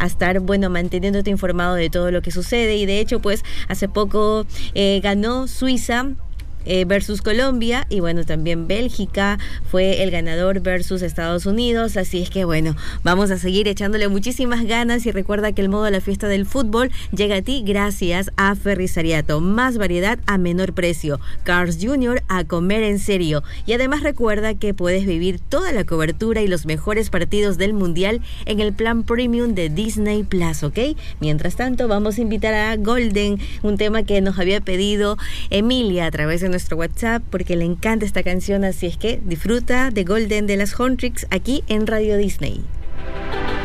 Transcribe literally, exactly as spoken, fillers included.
a estar, bueno, manteniéndote informado de todo lo que sucede. Y de hecho, pues, hace poco eh, ganó Suiza Eh, versus Colombia, y bueno, también Bélgica fue el ganador versus Estados Unidos, así es que bueno, vamos a seguir echándole muchísimas ganas. Y recuerda que el modo de la fiesta del fútbol llega a ti gracias a Ferrisariato, más variedad a menor precio, Cars Junior, a comer en serio. Y además recuerda que puedes vivir toda la cobertura y los mejores partidos del Mundial en el plan premium de Disney Plus, ¿ok? Mientras tanto, vamos a invitar a Golden, un tema que nos había pedido Emilia a través de nuestro WhatsApp, porque le encanta esta canción, así es que disfruta de Golden de las Huntrix aquí en Radio Disney.